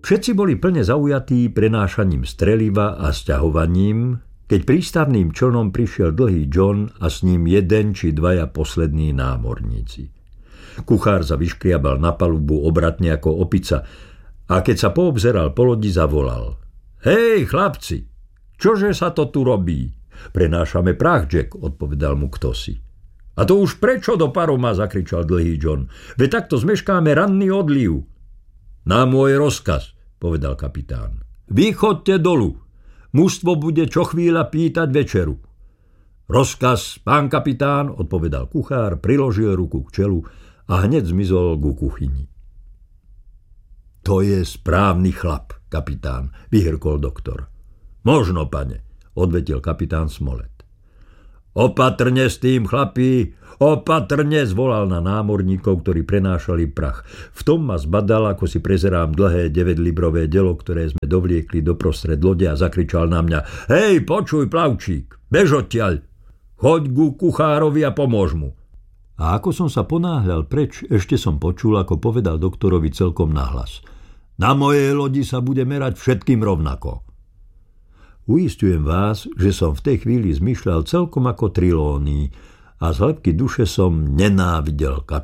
Všetci boli plne zaujatí prenášaním streliva a sťahovaním, keď prístavným člnom prišiel Dlhý John a s ním 1 či 2 poslední námorníci. Kuchár sa vyškriabal na palubu obratne ako opica a keď sa poobzeral po lodi, zavolal: Hej, chlapci, čože sa to tu robí? Prenášame prach, Jack, odpovedal mu kdosi. A to už prečo do paroma, zakričal Dlhý John. Veď takto zmeškáme ranný odliv. Na môj rozkaz, povedal kapitán. Vy chodte dolu. Mužstvo bude čo chvíľa pýtať večeru. Rozkaz, pán kapitán, odpovedal kuchár, priložil ruku k čelu a hneď zmizol ku kuchyni. To je správny chlap, kapitán, vyhrkol doktor. Možno, pane, odvetil kapitán Smollett. Opatrne s tým, chlapi, opatrne, zvolal na námorníkov, ktorí prenášali prach. V tom ma zbadal, ako si prezerám dlhé 9-librové delo, ktoré sme dovliekli doprostred lode a zakričal na mňa: Hej, počuj, plavčík, bež odtiaľ, choď ku kuchárovi a pomôž mu. A ako som sa ponáhľal preč, ešte som počul, ako povedal doktorovi celkom nahlas: Na mojej lodi sa bude merať všetkým rovnako. Uisťujem vás, že som v tej chvíli zmýšľal celkom ako Trelawney a z hĺbky duše som nenávidel kapitána.